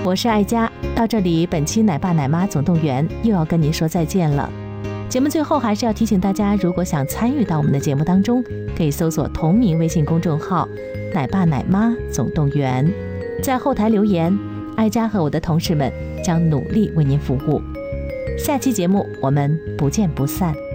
我是爱佳，到这里本期奶爸奶妈总动员又要跟您说再见了。节目最后还是要提醒大家，如果想参与到我们的节目当中，可以搜索同名微信公众号奶爸奶妈总动员，在后台留言，爱佳和我的同事们将努力为您服务。下期节目我们不见不散。